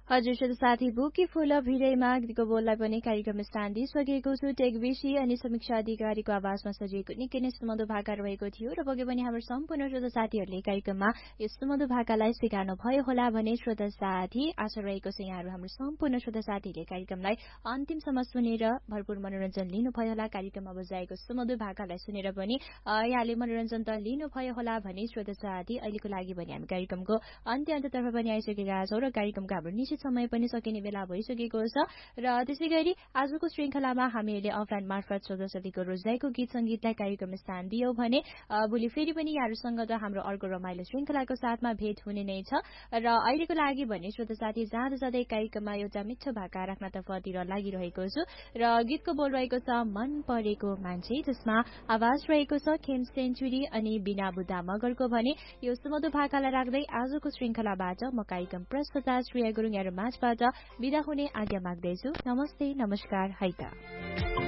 हजुर श्रोता साथी बुकी फुल भिडैमा गीतको बोललाई पनि कार्यक्रम स्थान दिइसकेको छु। टेकविशी अनि समीक्षा अधिकारीको आवाजमा सजिएको निकै नै सुमधुर भाका रहेको थियो र पक्कै पनि हाम्रो सम्पूर्ण श्रोता साथीहरूले कार्यक्रममा यो सुमधुर भाकालाई स्वीकार्नु भयो होला भने श्रोता साथी आशा रहेको छ यहाँहरू हाम्रो सम्पूर्ण श्रोता साथीहरूले कार्यक्रमलाई अन्तिमसम्म सुनेर भरपूर मनोरञ्जन लिनुभयो होला। कार्यक्रममा बजाएको सुमधुर भाकालाई सुनेर पनि यहाँले मनोरञ्जन त लिनुभयो होला भने श्रोता साथी अहिलेको लागि भने हामी कार्यक्रमको अन्त्यतर्फ पनि आइसकेका छौँ र कार्यक्रमको हाम्रो निश्चित समय पनि सकिने बेला भइसकेको छ र त्यसै गरी आजको श्रृङ्खलामा हामीहरूले अफलाइन मार्फत श्रोतासाथीको रोजाइको गीत संगीतलाई कार्यक्रम स्थान दियौं भने भोलि फेरि पनि यहाँहरूसँग त हाम्रो अर्को रमाइलो श्रृङ्खलाको साथमा भेट हुने नै छ र अहिलेको लागि भने श्रोता साथी जाँदा जाँदै कार्यक्रममा एउटा मिठो भाका राख्नतर्फतिर लागिरहेको छु र गीतको बोल रहेको छ मन परेको मान्छे, जसमा आवाज रहेको छ खेम सेन्चुरी अनि बिना बुद्धा मगरको। भने यो सुमधुर भाकालाई राख्दै आजको श्रृङ्खलाबाट म कार्यक्रम प्रस्तुता श्रेया गुरुङ माझबाट बिदा हुने आज्ञा माग्दैछु। नमस्ते, नमस्कार, है त।